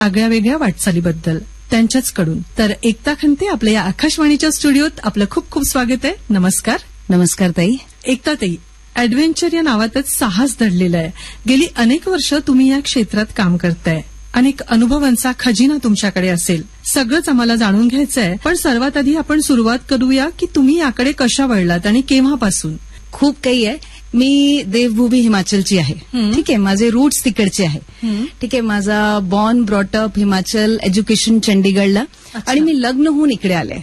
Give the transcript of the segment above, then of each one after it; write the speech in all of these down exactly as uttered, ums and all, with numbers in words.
आगळ्या वेगळ्या वाटचालीबद्दल त्यांच्याचकडून. तर एकता खंते आपल्या या आकाशवाणीच्या स्टुडिओत आपलं खूप खूप स्वागत आहे. नमस्कार. नमस्कार ताई. एकता ताई, अॅडव्हेंचर या नावातच साहस दडलेलं आहे. गेली अनेक वर्ष तुम्ही या क्षेत्रात काम करताय. अनेक अनुभवांचा खजिना तुमच्याकडे असेल. सगळंच आम्हाला जाणून घ्यायचं आहे. पण सर्वात आधी आपण सुरुवात करूया की तुम्ही याकडे कशा वळलात आणि केव्हापासून? खूप काही आहे. मी देवभूमी हिमाचलची आहे. ठीक आहे, माझे रूट्स तिकडचे आहे. ठीक आहे, माझा बॉर्न ब्रॉटअप हिमाचल, एज्युकेशन चंडीगडला, आणि मी लग्न होऊन इकडे आले.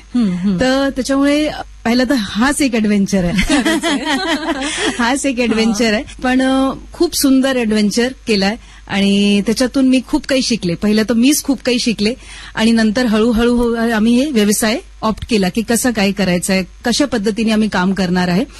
तर त्याच्यामुळे पहिला तर हाच एक ऍडव्हेंचर आहे. हाच एक ऍडव्हेंचर आहे, पण खूप सुंदर ऍडव्हेंचर केलाय आणि त्याच्यातून मी खूप काही शिकले. पहिलं तर मीच खूप काही शिकले आणि नंतर हळूहळू आम्ही हे व्यवसाय ऑप्ट केला की कसं काय करायचं आहे, कशा पद्धतीने आम्ही काम करणार आहे.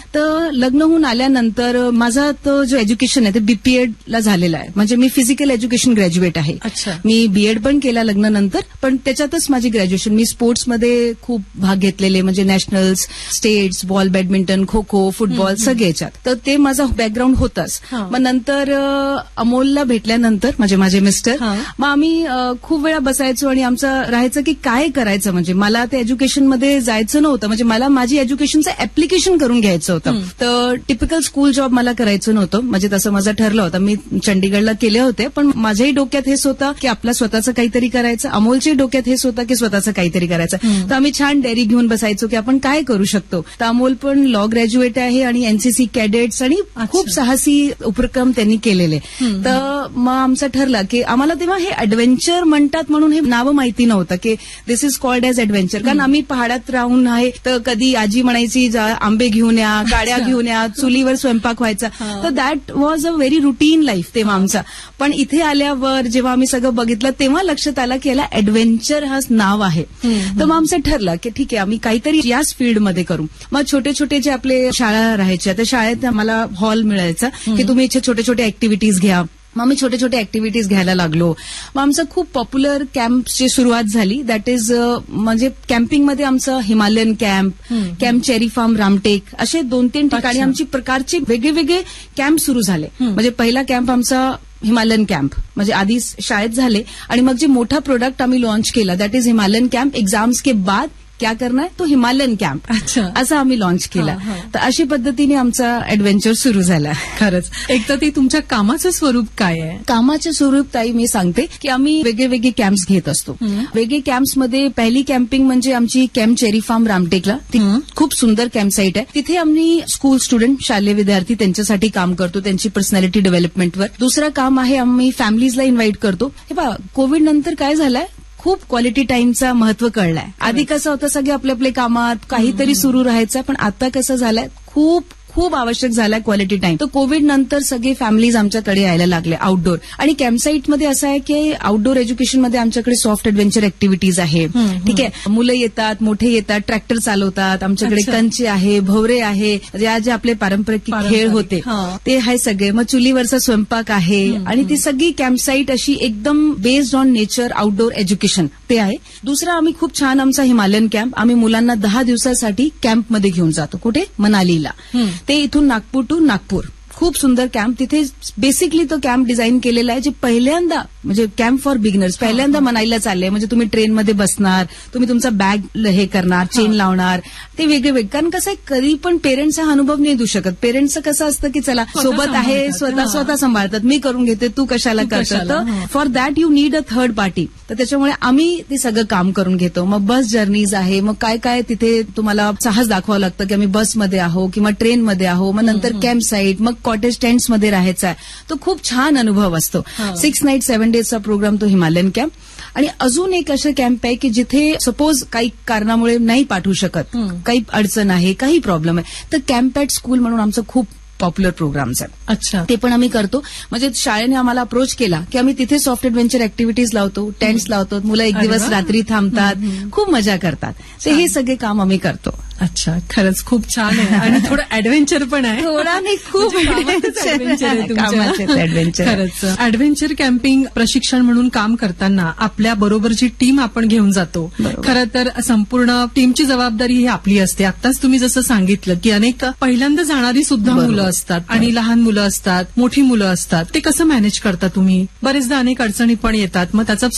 तर लग्न होऊन आल्यानंतर माझा तो जो एज्युकेशन आहे ते बीपीएड ला झालेला आहे. म्हणजे मी फिजिकल एज्युकेशन ग्रॅज्युएट आहे. मी बीएड पण केला लग्नानंतर, पण त्याच्यातच माझी ग्रॅज्युएशन. मी स्पोर्ट्समध्ये खूप भाग घेतलेले, म्हणजे nationals, states, ball, badminton, kho kho, football सगळे याच्यात. तर ते माझा बॅकग्राऊंड होताच. मग नंतर अमोलला भेटल्यानंतर म्हणजे माझे मिस्टर, मग आम्ही खूप वेळा बसायचो आणि आमचं राहायचं की काय करायचं. म्हणजे मला ते एज्युकेशनमध्ये जायचं नव्हतं, म्हणजे मला माझी एज्युकेशनचं ऍप्लिकेशन करून घ्यायचं होतं. तर टिपिकल स्कूल जॉब मला करायचं नव्हतं. म्हणजे तसं माझं ठरलं होतं. मी चंडीगडला केले होते, पण माझ्याही डोक्यात हेच होतं की आपलं स्वतःचं काहीतरी करायचं. अमोलच्याही डोक्यात हेच होतं की स्वतःचं काहीतरी करायचं. तर आम्ही छान डेअरी घेऊन बसायचो की आपण काय करू शकतो. तर अमोल पण लॉ ग्रॅज्युएट आहे आणि एनसीसी कॅडेट्स आणि खूप साहसी उपक्रम त्यांनी केलेले. तर मग आमचं ठरलं की आम्हाला तेव्हा हे ऍडव्हेंचर म्हणतात म्हणून हे नावं माहिती नव्हतं की दिस इज कॉल्ड एज ऍडव्हेंचर. कारण आम्ही पहाडात राहून आहे, तर कधी आजी म्हणायची आंबे घेऊन या, काड्या घेऊन या, चुलीवर स्वयंपाक व्हायचा. तर that was a very routine life तेव्हा आमचा. पण इथे आल्यावर जेव्हा आम्ही सगळं बघितलं तेव्हा लक्षात आलं की याला ऍडव्हेंचर हा नाव आहे. तर मग आमचं ठरलं की ठीक आहे, आम्ही काहीतरी याच फील्डमध्ये करू. मग छोटे छोटे जे आपले शाळा राहायच्या त्या शाळेत आम्हाला हॉल मिळायचा की तुम्ही इथे छोटे छोटे ऍक्टिव्हिटीज घ्या. मग आम्ही छोटे छोटे ऍक्टिव्हिटीज घ्यायला लागलो. मग आमचं खूप पॉप्युलर कॅम्पची सुरुवात झाली. दॅट इज म्हणजे कॅम्पिंगमध्ये आमचं Himalayan camp, camp cherry form, Ramtek, असे दोन तीन ठिकाणी आमची प्रकारचे वेगळे वेगळे कॅम्प सुरू झाले. म्हणजे पहिला कॅम्प आमचा हिमालयन कॅम्प म्हणजे आधी शाळेत झाले आणि मग जे मोठा प्रोडक्ट आम्ही लॉन्च केला that is Himalayan camp exams के बाद क्या करना है तो हिमालयन कॅम्प, असं आम्ही लॉन्च केला. तर अशी पद्धतीने आमचा ऍडव्हेंचर सुरू झाला. खरंच. एकदा ते तुमच्या कामाचं स्वरूप काय आहे? कामाचं स्वरूप ताई मी सांगते की आम्ही वेगळे वेगळे कॅम्प्स घेत असतो. वेगळे कॅम्प्समध्ये पहिली कॅम्पिंग म्हणजे आमची कॅम्प चेरी फार्म रामटेकला. ती खूप सुंदर कॅम्प साईट आहे. तिथे आम्ही स्कूल स्टुडंट, शालेय विद्यार्थी त्यांच्यासाठी काम करतो, त्यांची पर्सनॅलिटी डेव्हलपमेंटवर. दुसरं काम आहे आम्ही फॅमिलीजला इन्व्हाइट करतो. हे पहा, कोविड नंतर काय झालंय, खूप क्वालिटी टाईमचा महत्व कळलाय. आधी कसं होतं, सगळे आपल्या आपल्या कामात काहीतरी सुरू राहायचं, पण आता कसं झालंय, खूप खूप आवश्यक झालाय क्वालिटी टाईम. तर कोविड नंतर सगळे फॅमिलीज आमच्याकडे यायला लागले आउटडोर. आणि कॅम्पसाईटमध्ये असं आहे की आउटडोर एज्युकेशनमध्ये आमच्याकडे सॉफ्ट ऍडव्हेंचर ऍक्टिव्हिटीज आहे. ठीक आहे, मुलं येतात, मोठे येतात, ट्रॅक्टर चालवतात, आमच्याकडे कंचे आहे, भवरे आहे, ज्या जे आपले पारंपरिक खेळ होते ते आहे सगळे. मग चुलीवरचा स्वयंपाक आहे आणि ती सगळी कॅम्पसाईट अशी एकदम based on nature outdoor education ते आहे. दुसरा आम्ही खूप छान आमचा हिमालयन कॅम्प, आम्ही मुलांना दहा दिवसासाठी कॅम्पमध्ये घेऊन जातो. कुठे? मनालीला. ते इथून नागपूर टू नागपूर. खूप सुंदर कॅम्प. तिथे बेसिकली तो कॅम्प डिझाईन केलेला आहे जे पहिल्यांदा म्हणजे कॅम्प फॉर बिगिनर्स पहिल्यांदा मनालीला चालले. म्हणजे तुम्ही ट्रेनमध्ये बसणार, तुम्ही तुमचा बॅग हे करणार, चेन लावणार, ते वेगळे वेगळे. कारण कसं आहे, कधी पण पेरेंट्स हा अनुभव नाही देऊ शकत. पेरेंट्सचं कसं असतं की चला सोबत आहे, स्वतः स्वतः सांभाळतात, मी करून घेते, तू कशाला करतात. तर for that you need a third party. तर त्याच्यामुळे आम्ही ते सगळं काम करून घेतो. मग बस जर्नीज आहे, मग काय काय तिथे तुम्हाला साहस दाखवावं लागतं की आम्ही बसमध्ये आहो किंवा ट्रेनमध्ये आहो. मग नंतर कॅम्प साईट, मग कॉटेज टेंट्समध्ये राहायचा आहे. तो खूप छान अनुभव असतो. सिक्स नाईट सेव्हन डेजचा प्रोग्राम तो हिमालयन कॅम्प. आणि अजून एक असं कॅम्प आहे की जिथे सपोज काही कारणामुळे नाही पाठवू शकत, काही अडचण आहे, काही प्रॉब्लेम आहे, तर कॅम्प ॲट स्कूल म्हणून आमचं खूप पॉप्युलर प्रोग्राम्स आहेत. अच्छा. ते पण आम्ही करतो. म्हणजे शाळेने आम्हाला अप्रोच केला की आम्ही तिथे सॉफ्ट ऍडव्हेंचर ऍक्टिव्हिटीज लावतो, टेंट्स लावतो, मुलं एक दिवस रात्री थांबतात, खूप मजा करतात. तर हे सगळे काम आम्ही करतो. अच्छा, खरंच खूप छान आहे आणि थोडं ऍडव्हेंचर पण आहे. थोडा नाही, खूप ऍडव्हेंचर आहे कामाचंच तुमच्या. adventure. खरंच ऍडव्हेंचर कॅम्पिंग प्रशिक्षण म्हणून काम करताना आपल्या बरोबरची टीम आपण घेऊन जातो. बरोबर. खरं तर संपूर्ण टीमची जबाबदारी ही आपली असते. आत्ताच तुम्ही जसं सांगितलं की अनेक पहिल्यांदा जाणारी सुद्धा बरोबर. मुलं असतात आणि लहान मुलं असतात, मोठी मुलं असतात. ते कसं मॅनेज करता तुम्ही? बरेचदा अनेक अडचणी पण येतात, मग त्याचा